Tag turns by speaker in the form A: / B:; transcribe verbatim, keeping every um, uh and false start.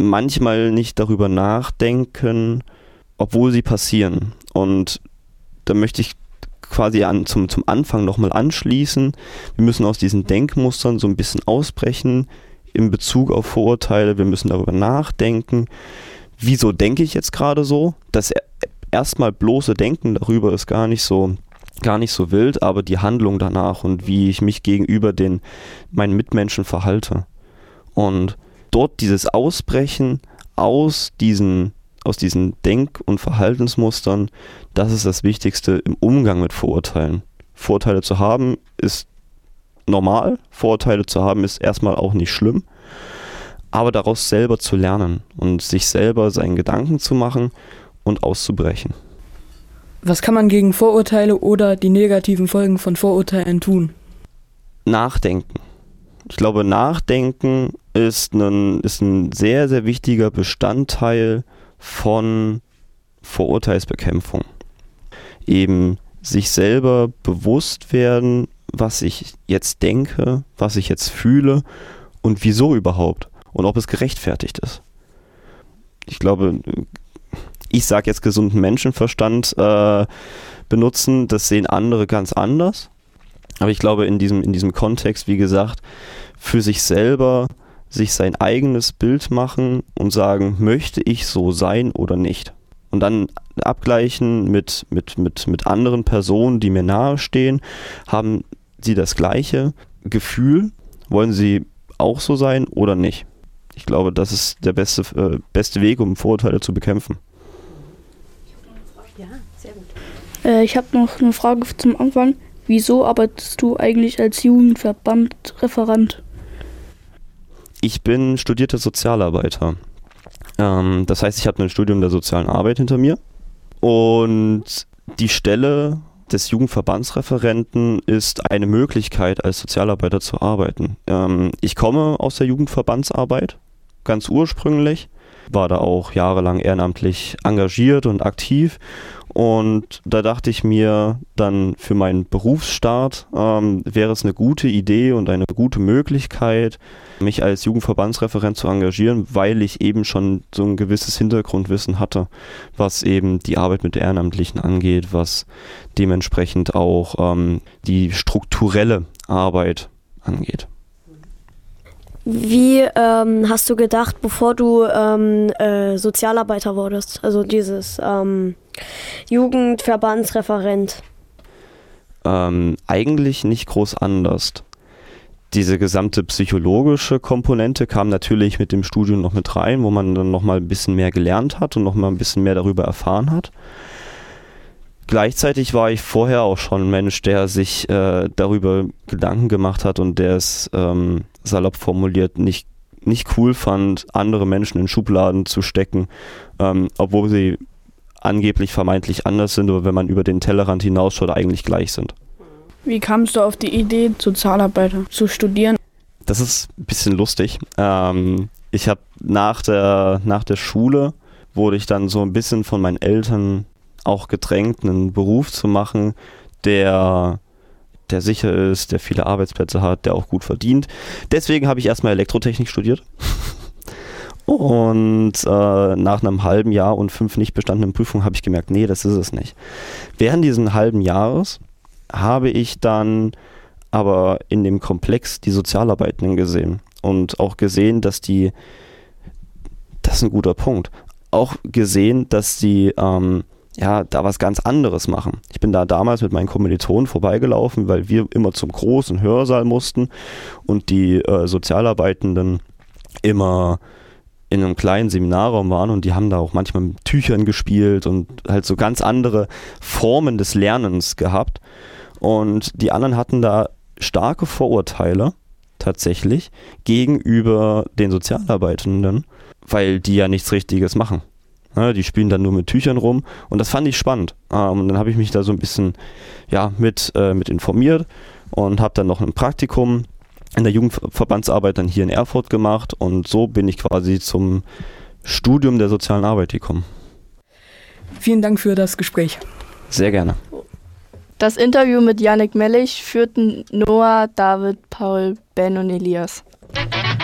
A: manchmal nicht darüber nachdenken, obwohl sie passieren. Und da möchte ich quasi an, zum, zum Anfang nochmal anschließen. Wir müssen aus diesen Denkmustern so ein bisschen ausbrechen in Bezug auf Vorurteile. Wir müssen darüber nachdenken, wieso denke ich jetzt gerade so? Das erstmal bloße Denken darüber ist gar nicht so gar nicht so wild, aber die Handlung danach und wie ich mich gegenüber den meinen Mitmenschen verhalte. Und dort dieses Ausbrechen aus diesen aus diesen Denk- und Verhaltensmustern, das ist das Wichtigste im Umgang mit Vorurteilen. Vorurteile zu haben ist normal, Vorurteile zu haben ist erstmal auch nicht schlimm, aber daraus selber zu lernen und sich selber seinen Gedanken zu machen und auszubrechen.
B: Was kann man gegen Vorurteile oder die negativen Folgen von Vorurteilen tun? Nachdenken.
A: Ich glaube, Nachdenken ist ein, ist ein sehr, sehr wichtiger Bestandteil von Vorurteilsbekämpfung. Eben sich selber bewusst werden, was ich jetzt denke, was ich jetzt fühle und wieso überhaupt und ob es gerechtfertigt ist. Ich glaube, ich sage jetzt gesunden Menschenverstand äh, benutzen, das sehen andere ganz anders. Aber ich glaube, in diesem, in diesem Kontext, wie gesagt, für sich selber sich sein eigenes Bild machen und sagen, möchte ich so sein oder nicht? Und dann abgleichen mit, mit, mit, mit anderen Personen, die mir nahestehen. Haben sie das gleiche Gefühl? Wollen sie auch so sein oder nicht? Ich glaube, das ist der beste, äh, beste Weg, um Vorurteile zu bekämpfen.
C: Ja, sehr gut. Äh, ich habe noch eine Frage zum Anfang. Wieso arbeitest du eigentlich als Jugendverbandreferent?
A: Ich bin studierter Sozialarbeiter. Ähm, das heißt, ich habe ein Studium der sozialen Arbeit hinter mir. Und die Stelle des Jugendverbandsreferenten ist eine Möglichkeit, als Sozialarbeiter zu arbeiten. Ähm, ich komme aus der Jugendverbandsarbeit, ganz ursprünglich, war da auch jahrelang ehrenamtlich engagiert und aktiv. Und da dachte ich mir dann für meinen Berufsstart ähm, wäre es eine gute Idee und eine gute Möglichkeit, mich als Jugendverbandsreferent zu engagieren, weil ich eben schon so ein gewisses Hintergrundwissen hatte, was eben die Arbeit mit Ehrenamtlichen angeht, was dementsprechend auch ähm, die strukturelle Arbeit angeht.
D: Wie ähm, hast du gedacht, bevor du ähm, äh, Sozialarbeiter wurdest, also dieses ähm, Jugendverbandsreferent?
A: Ähm, eigentlich nicht groß anders. Diese gesamte psychologische Komponente kam natürlich mit dem Studium noch mit rein, wo man dann nochmal ein bisschen mehr gelernt hat und nochmal ein bisschen mehr darüber erfahren hat. Gleichzeitig war ich vorher auch schon ein Mensch, der sich äh, darüber Gedanken gemacht hat und der es ähm, salopp formuliert nicht, nicht cool fand, andere Menschen in Schubladen zu stecken, ähm, obwohl sie angeblich vermeintlich anders sind, aber wenn man über den Tellerrand hinausschaut, eigentlich gleich sind.
C: Wie kamst du auf die Idee, Sozialarbeiter zu studieren?
A: Das ist ein bisschen lustig. Ähm, ich habe nach der, nach der Schule wurde ich dann so ein bisschen von meinen Eltern auch gedrängt, einen Beruf zu machen, der, der sicher ist, der viele Arbeitsplätze hat, der auch gut verdient. Deswegen habe ich erstmal Elektrotechnik studiert. Und äh, nach einem halben Jahr und fünf nicht bestandenen Prüfungen habe ich gemerkt, nee, das ist es nicht. Während diesen halben Jahres habe ich dann aber in dem Komplex die Sozialarbeitenden gesehen und auch gesehen, dass die, das ist ein guter Punkt, auch gesehen, dass die ähm, ja, da was ganz anderes machen. Ich bin da damals mit meinen Kommilitonen vorbeigelaufen, weil wir immer zum großen Hörsaal mussten und die äh, Sozialarbeitenden immer in einem kleinen Seminarraum waren und die haben da auch manchmal mit Tüchern gespielt und halt so ganz andere Formen des Lernens gehabt. Und die anderen hatten da starke Vorurteile tatsächlich gegenüber den Sozialarbeitenden, weil die ja nichts Richtiges machen. Ja, die spielen dann nur mit Tüchern rum und das fand ich spannend. Ähm, und dann habe ich mich da so ein bisschen ja, mit, äh, mit informiert und habe dann noch ein Praktikum in der Jugendverbandsarbeit dann hier in Erfurt gemacht und so bin ich quasi zum Studium der sozialen Arbeit gekommen.
B: Vielen Dank für das Gespräch.
A: Sehr gerne.
E: Das Interview mit Yannick Mellich führten Noah, David, Paul, Ben und Elias.